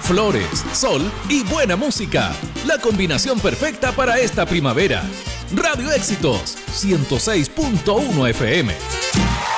Flores, sol y buena música. La combinación perfecta para esta primavera. Radio Éxitos 106.1 FM.